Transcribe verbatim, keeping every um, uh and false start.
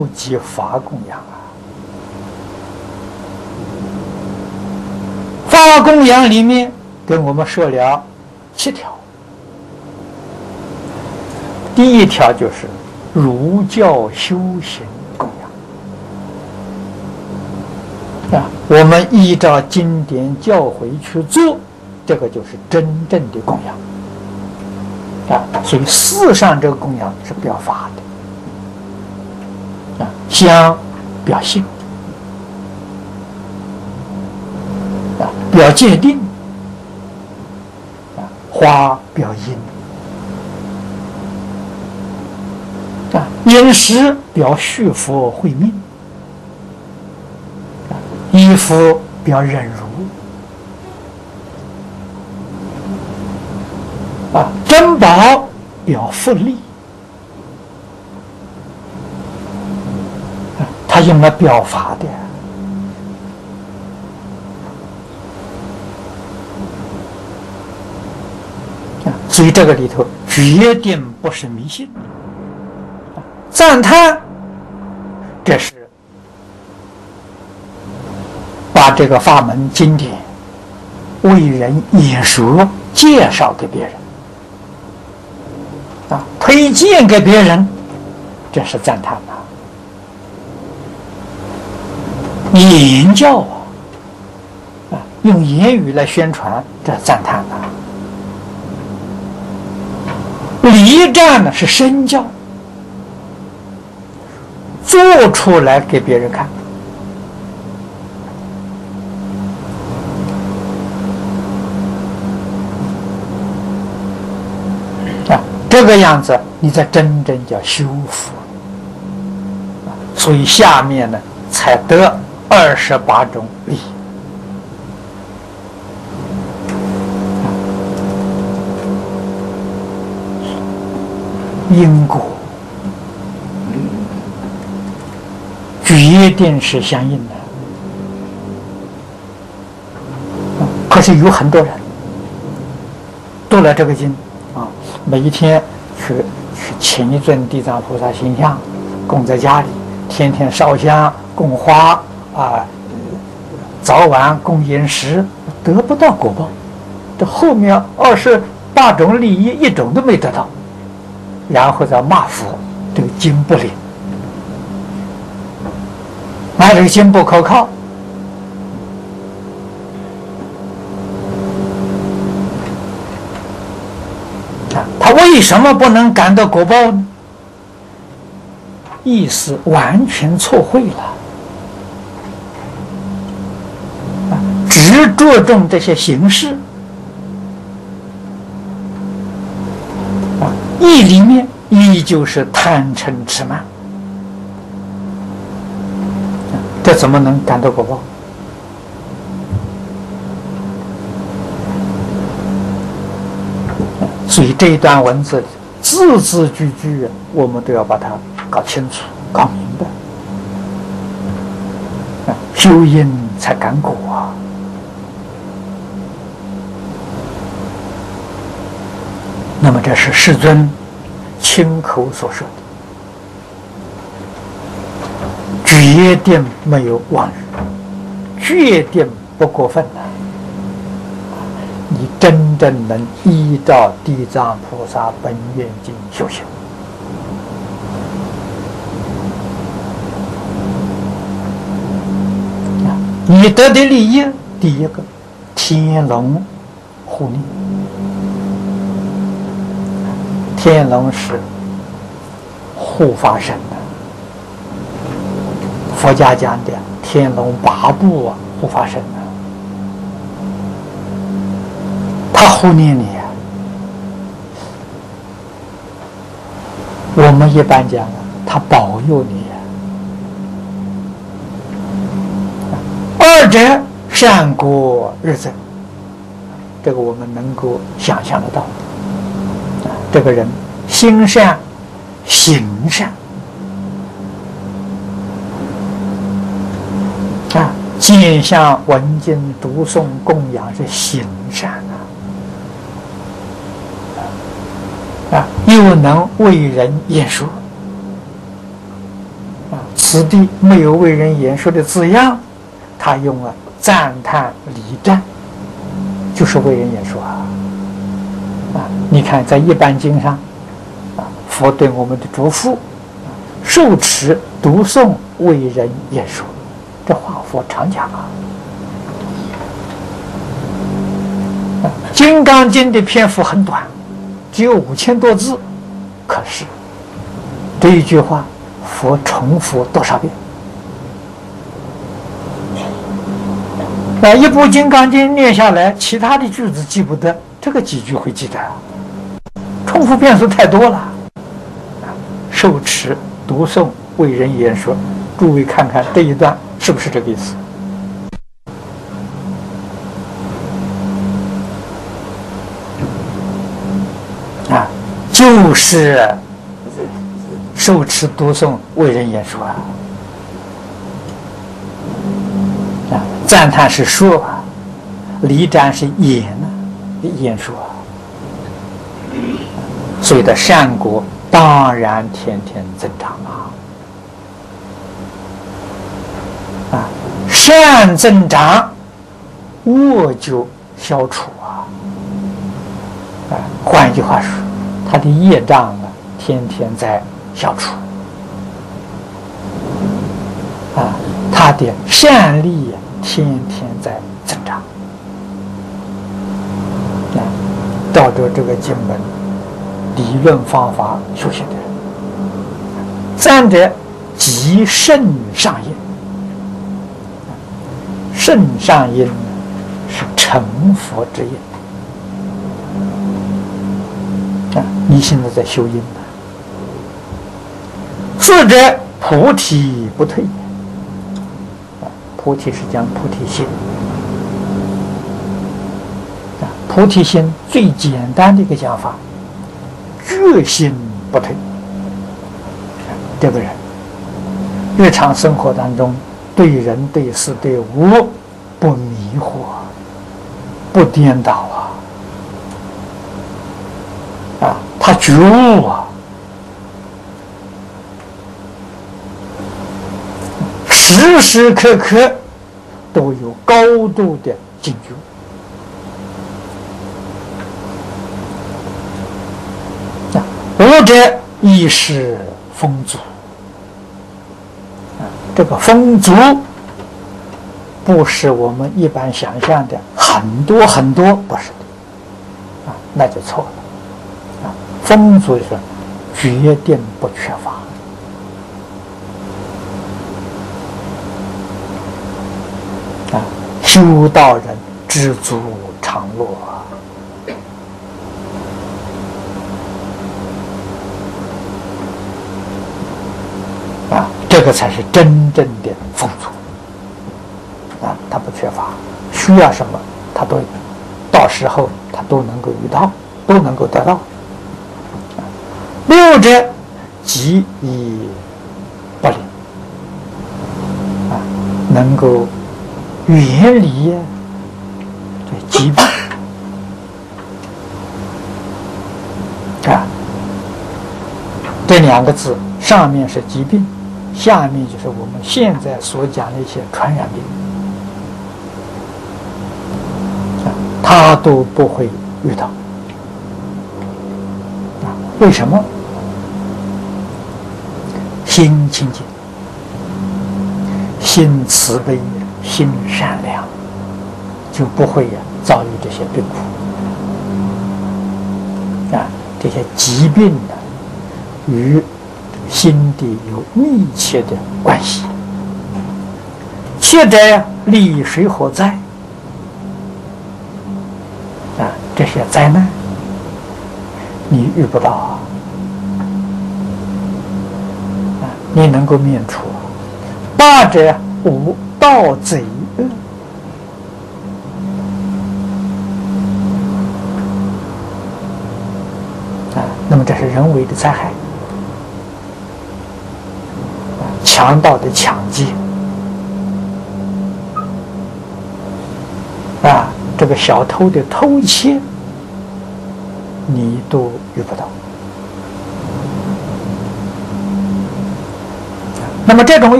及法供养啊。法供养里面给我们设了七条。第一条就是儒教修行供养啊，我们依照经典教诲去做，这个就是真正的供养啊。所以事上这个供养是表法的啊，香表性啊，表界定啊，花表因啊，饮食表续福慧命啊，衣服表忍辱啊，珍宝表富利啊，他用了表法的啊，所以这个里头决定不是迷信。赞叹，这是把这个法门经典为人演说介绍给别人啊，推荐给别人，这是赞叹啊。言教啊，啊，用言语来宣传，这是赞叹啊。礼赞呢是身教。做出来给别人看啊，这个样子你才真正叫修福啊。所以下面呢才得二十八种利因果决定是相应的，可是有很多人读了这个经啊，每一天去去请一尊地藏菩萨形象供在家里，天天烧香供花啊，早晚供饮食，得不到果报。这后面二十八种利益一种都没得到，然后再骂佛这个经不灵。那这个经不可靠啊，他为什么不能感到果报呢？意思完全错会了啊，只着重这些形式啊，意里面依旧是贪嗔痴慢。这怎么能感到果报？所以这一段文字字字句句我们都要把它搞清楚搞明白，修因才感果啊。那么这是世尊亲口所说的，决定没有妄语，决定不过分了。你真正能依照地藏菩萨本愿经修行，你得的利益，第一个天龙护念。天龙是护法神的，佛家讲的天龙八部啊，护法神啊，他护念你啊。我们一般讲啊，他保佑你啊。二者善果日增，这个我们能够想象得到。这个人心善行善啊，见相闻经读诵供养是行善啊，啊，又能为人演说啊， 此地没有为人演说的字样，他用了赞叹礼赞，就是为人演说啊。啊，你看在一般经上，啊，佛对我们的嘱咐，受持读诵为人演说，这话佛常讲啊。啊，《金刚经》的篇幅很短，只有五千多字，可是这一句话佛重复多少遍？啊，一部《金刚经》念下来，其他的句子记不得，这个几句会记得啊？重复遍数太多了。啊，受持读诵为人言说，诸位看看这一段是不是这个意思？啊，就是受持读诵为人言说啊。啊，赞叹是说啊，礼赞是言呢，言说啊。所以的善果当然天天增长啊！啊，善增长，恶就消除啊！啊，换一句话说，他的业障啊，天天在消除啊，他的善力天天在增长啊，照着这个经文。理论方法修行的人，三者即圣上因。圣上因是成佛之因啊！你现在在修因呢。四者菩提不退啊！菩提是讲菩提心啊！菩提心最简单的一个讲法。决心不退，这个人日常生活当中对人对事对物不迷惑，不颠倒啊！啊，他觉悟啊，时时刻刻都有高度的警觉。五者亦是丰足啊，这个丰足不是我们一般想象的很多很多，不是的啊，那就错了啊。丰足是决定不缺乏啊，修道人知足常乐。啊，这个才是真正的丰足啊！他不缺乏，需要什么他都到时候他都能够遇到，都能够得到。六者即以不灵啊，能够远离这疾病啊。这两个字上面是疾病，下面就是我们现在所讲的一些传染病，他都不会遇到啊？为什么？心清净，心慈悲，心善良，就不会呀遭遇这些病苦啊！这些疾病呢，与心地有密切的关系。切者利水火灾啊，这些灾难你遇不到啊，啊你能够免除。八者无盗贼恶啊，那么这是人为的灾害。强盗的抢劫啊，这个小偷的偷窃，你都遇不到。那么这种